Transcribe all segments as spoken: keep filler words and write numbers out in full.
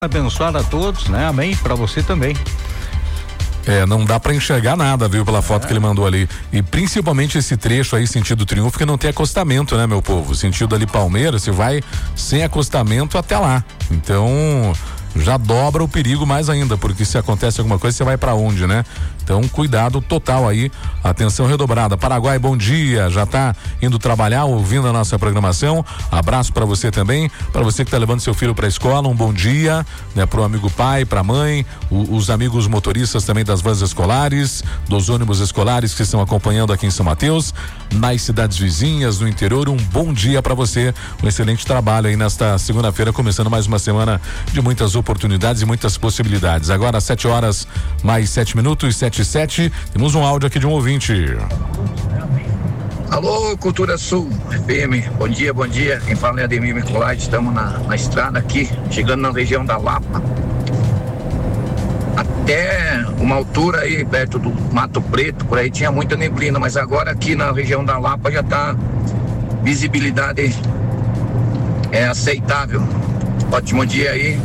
Abençoar a todos, né? Amém. Para você também. É, não dá pra enxergar nada, viu, pela foto é. que ele mandou ali. E principalmente esse trecho aí, sentido Triunfo, que não tem acostamento, né, meu povo? Sentido ali Palmeiras, você vai sem acostamento até lá. Então, já dobra o perigo mais ainda, porque se acontece alguma coisa, você vai pra onde, né? Então, cuidado total aí, atenção redobrada. Paraguai, bom dia, já tá indo trabalhar, ouvindo a nossa programação. Abraço para você também, para você que tá levando seu filho pra escola, um bom dia, né, pro amigo pai, pra mãe, o, os amigos motoristas também das vans escolares, dos ônibus escolares que estão acompanhando aqui em São Mateus, nas cidades vizinhas, no interior, um bom dia para você, um excelente trabalho aí nesta segunda-feira, começando mais uma semana de muitas oportunidades e muitas possibilidades. Agora, sete horas, mais sete minutos, sete e sete, temos um áudio aqui de um ouvinte. Alô, Cultura Sul F M, bom dia, bom dia. Quem fala é Ademir Micolai, estamos na, na estrada aqui, chegando na região da Lapa. Até uma altura aí, perto do Mato Preto, por aí tinha muita neblina, mas agora aqui na região da Lapa já tá visibilidade é aceitável. Ótimo dia aí.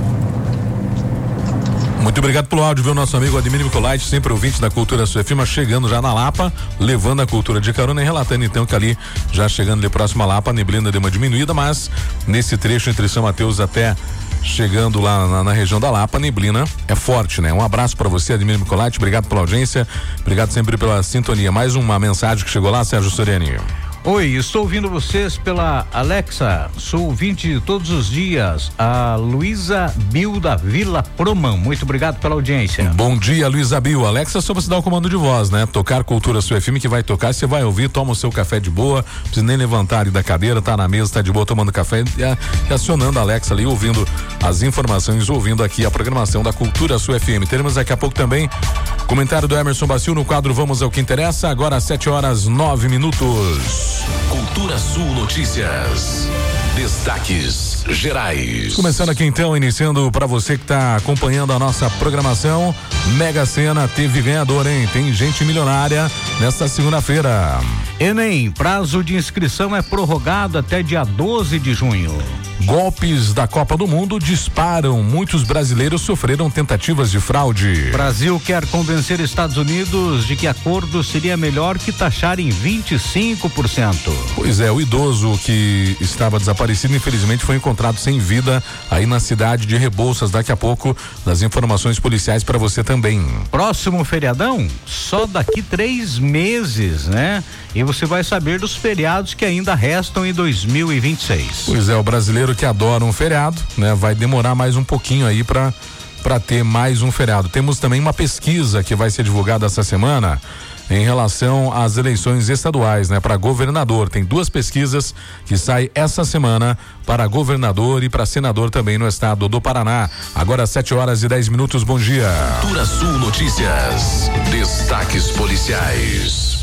Muito obrigado pelo áudio, viu, nosso amigo Ademir Micolai, sempre ouvinte da Cultura Sul F M, chegando já na Lapa, levando a cultura de carona e relatando então que ali, já chegando ali próximo à Lapa, a neblina deu uma diminuída, mas nesse trecho entre São Mateus até chegando lá na, na região da Lapa, a neblina é forte, né? Um abraço para você, Ademir Micolai, obrigado pela audiência, obrigado sempre pela sintonia. Mais uma mensagem que chegou lá, Sérgio Soriani. Oi, estou ouvindo vocês pela Alexa, sou ouvinte todos os dias, a Luísa Bill da Vila Proman, muito obrigado pela audiência. Bom dia, Luísa Bill. Alexa, só você dar o comando de voz, né? Tocar Cultura Sul F M, que vai tocar, você vai ouvir, toma o seu café de boa, não precisa nem levantar ali da cadeira, tá na mesa, tá de boa tomando café e, e acionando a Alexa ali, ouvindo as informações, ouvindo aqui a programação da Cultura Sul F M. Teremos daqui a pouco também comentário do Emerson Bacil no quadro Vamos ao que Interessa, agora às sete horas, nove minutos. Cultura Sul Notícias. Destaques gerais. Começando aqui então, iniciando para você que está acompanhando a nossa programação, Mega Sena teve ganhador, hein? Tem gente milionária nesta segunda-feira. Enem, prazo de inscrição é prorrogado até dia doze de junho. Golpes da Copa do Mundo disparam. Muitos brasileiros sofreram tentativas de fraude. Brasil quer convencer Estados Unidos de que acordo seria melhor que taxar em vinte e cinco por cento. Pois é, o idoso que estava desaparecido, infelizmente, foi encontrado sem vida aí na cidade de Rebouças. Daqui a pouco, das informações policiais para você também. Próximo feriadão? Só daqui três meses, né? E você vai saber dos feriados que ainda restam em dois mil e vinte e seis. Pois é, o brasileiro que adora um feriado, né? Vai demorar mais um pouquinho aí para para ter mais um feriado. Temos também uma pesquisa que vai ser divulgada essa semana em relação às eleições estaduais, né? Para governador, tem duas pesquisas que saem essa semana para governador e para senador também no estado do Paraná. Agora sete horas e dez minutos, bom dia. Cultura Sul Notícias, destaques policiais.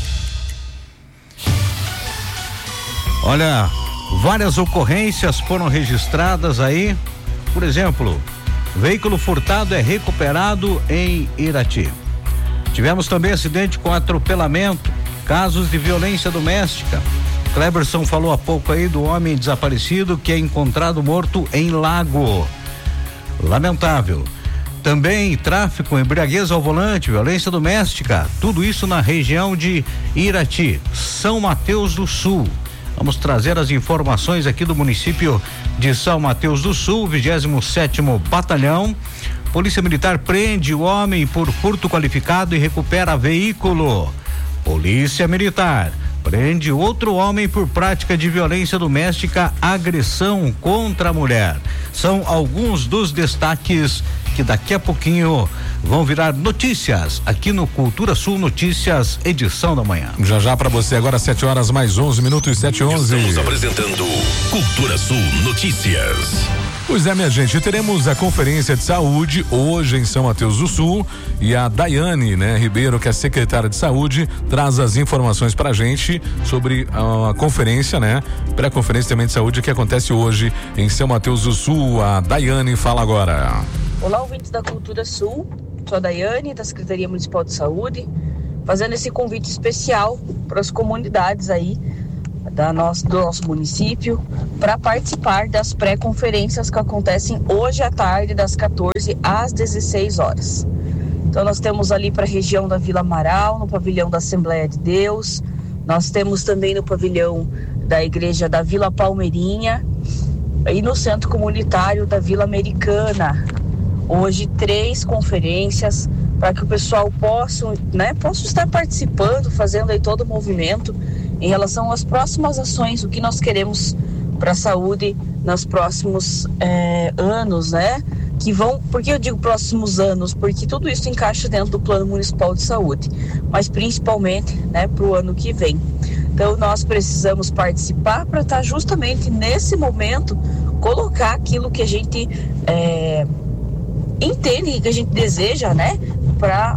Olha, várias ocorrências foram registradas aí. Por exemplo, veículo furtado é recuperado em Irati. Tivemos também acidente com atropelamento, casos de violência doméstica. Cleberson falou há pouco aí do homem desaparecido que é encontrado morto em Lago. Lamentável. Também tráfico, embriaguez ao volante, violência doméstica, tudo isso na região de Irati, São Mateus do Sul. Vamos trazer as informações aqui do município de São Mateus do Sul, vigésimo sétimo Batalhão. Polícia Militar prende o homem por furto qualificado e recupera veículo. Polícia Militar prende outro homem por prática de violência doméstica, agressão contra a mulher. São alguns dos destaques que daqui a pouquinho vão virar notícias aqui no Cultura Sul Notícias, edição da manhã. Já já para você agora sete horas mais onze minutos, sete e onze. Estamos apresentando Cultura Sul Notícias. Pois é, minha gente, teremos a conferência de saúde hoje em São Mateus do Sul e a Daiane, né, Ribeiro, que é secretária de saúde, traz as informações pra gente sobre a, a conferência, né, pré-conferência também de saúde que acontece hoje em São Mateus do Sul. A Daiane fala agora. Olá, ouvintes da Cultura Sul, sou a Daiane, da Secretaria Municipal de Saúde, fazendo esse convite especial para as comunidades aí, da nosso, do nosso município para participar das pré-conferências que acontecem hoje à tarde, das quatorze às dezesseis horas. Então nós temos ali para a região da Vila Amaral, no pavilhão da Assembleia de Deus, nós temos também no pavilhão da igreja da Vila Palmeirinha e no centro comunitário da Vila Americana. Hoje três conferências para que o pessoal possa, né, possa estar participando, fazendo aí todo o movimento em relação às próximas ações, o que nós queremos para a saúde nos próximos é, anos, né? Que vão, por que eu digo próximos anos? Porque tudo isso encaixa dentro do Plano Municipal de Saúde, mas principalmente, né, para o ano que vem. Então nós precisamos participar para estar justamente nesse momento, colocar aquilo que a gente é, entende, que a gente deseja, né, para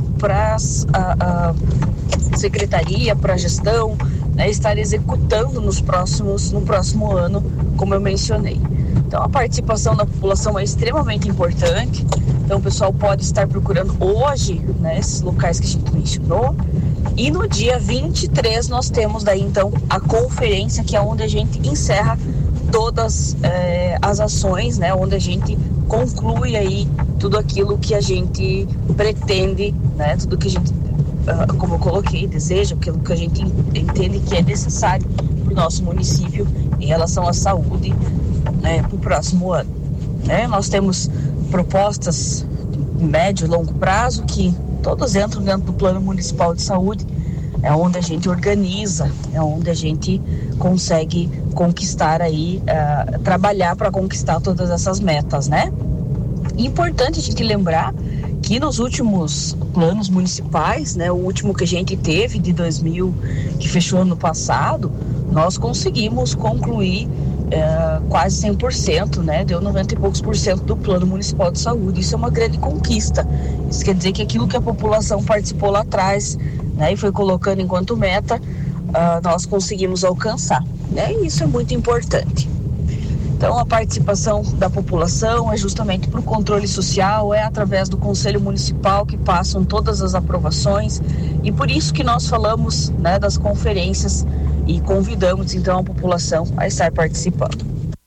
a secretaria, para a gestão, né, estar executando nos próximos, no próximo ano, como eu mencionei. Então a participação da população é extremamente importante. Então o pessoal pode estar procurando hoje, né, esses locais que a gente mencionou. E no dia vinte e três nós temos daí então a conferência, que é onde a gente encerra todas eh, as ações, né, onde a gente conclui aí tudo aquilo que a gente pretende, né, tudo que a gente, uh, como eu coloquei, deseja, aquilo que a gente entende que é necessário para o nosso município em relação à saúde, né, para o próximo ano. Né? Nós temos propostas médio e longo prazo que todas entram dentro do Plano Municipal de Saúde, é onde a gente organiza, é onde a gente consegue conquistar aí, uh, trabalhar para conquistar todas essas metas, né? Importante a gente lembrar que nos últimos planos municipais, né, o último que a gente teve de dois mil, que fechou ano passado, nós conseguimos concluir é, quase cem por cento, né, deu noventa e poucos por cento do Plano Municipal de Saúde. Isso é uma grande conquista. Isso quer dizer que aquilo que a população participou lá atrás, né, e foi colocando enquanto meta, uh, nós conseguimos alcançar, né, e isso é muito importante. Então a participação da população é justamente para o controle social, é através do Conselho Municipal que passam todas as aprovações, e por isso que nós falamos, né, das conferências e convidamos então a população a estar participando.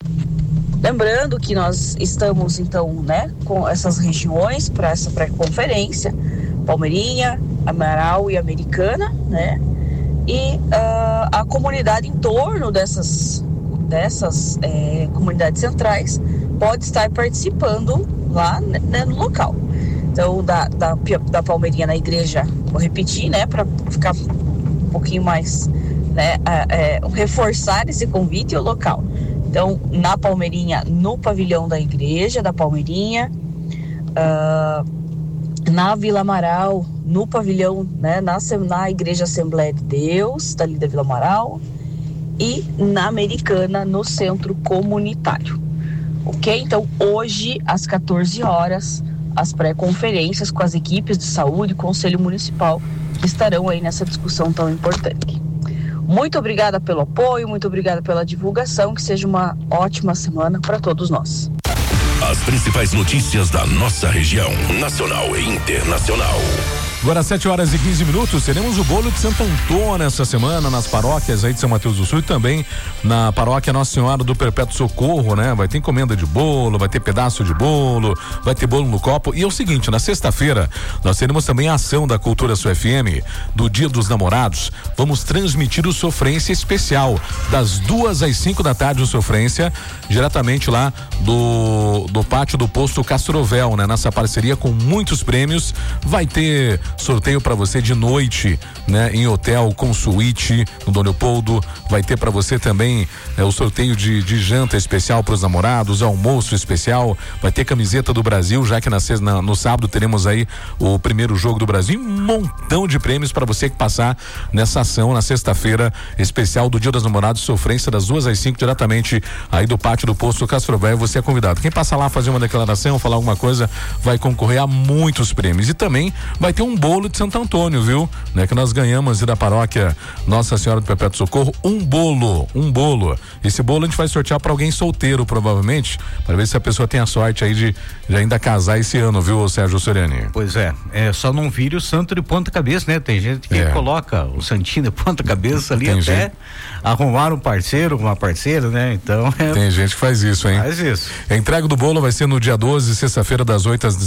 Lembrando que nós estamos então, né, com essas regiões para essa pré-conferência, Palmeirinha, Amaral e Americana, né, e uh, a comunidade em torno dessas dessas é, comunidades centrais pode estar participando lá, né, no local. Então da, da, da Palmeirinha na igreja, vou repetir, né, para ficar um pouquinho mais, né, é, é, reforçar esse convite ao local. Então na Palmeirinha, no pavilhão da igreja da Palmeirinha, uh, na Vila Amaral, no pavilhão, né, na, na igreja Assembleia de Deus, dali da Vila Amaral, e na Americana, no centro comunitário. Ok? Então, hoje, às quatorze horas, as pré-conferências com as equipes de saúde e Conselho Municipal que estarão aí nessa discussão tão importante. Muito obrigada pelo apoio, muito obrigada pela divulgação, que seja uma ótima semana para todos nós. As principais notícias da nossa região, nacional e internacional. Agora sete horas e quinze minutos, teremos o bolo de Santo Antônio essa semana nas paróquias aí de São Mateus do Sul e também na paróquia Nossa Senhora do Perpétuo Socorro, né? Vai ter encomenda de bolo, vai ter pedaço de bolo, vai ter bolo no copo. E é o seguinte, na sexta-feira nós teremos também a ação da Cultura Sul F M do Dia dos Namorados. Vamos transmitir o Sofrência Especial das duas às cinco da tarde, o Sofrência, diretamente lá do, do pátio do posto Castrovel, né? Nessa parceria com muitos prêmios. Vai ter sorteio para você de noite, né, em hotel com suíte no Dom Leopoldo. Vai ter para você também é, o sorteio de, de janta especial para os namorados, almoço especial. Vai ter camiseta do Brasil, já que na, na, no sábado teremos aí o primeiro jogo do Brasil. Um montão de prêmios para você que passar nessa ação na sexta-feira especial do Dia dos Namorados, Sofrência, das duas às cinco, diretamente aí do pátio do posto Castrovel. Você é convidado. Quem passar lá fazer uma declaração, falar alguma coisa, vai concorrer a muitos prêmios. E também vai ter um bolo de Santo Antônio, viu? Né, que nós ganhamos da paróquia Nossa Senhora do Perpétuo Socorro, um bolo, um bolo. Esse bolo a gente vai sortear para alguém solteiro, provavelmente, para ver se a pessoa tem a sorte aí de, de ainda casar esse ano, viu, Sérgio Soriani? Pois é, é só não vire o santo de ponta cabeça, né? Tem gente que é. coloca o santinho de ponta cabeça ali tem até gente... arrumar um parceiro, uma parceira, né? Então é... Tem gente que faz isso, hein? Faz isso. A entrega do bolo vai ser no dia doze, sexta-feira, das oito às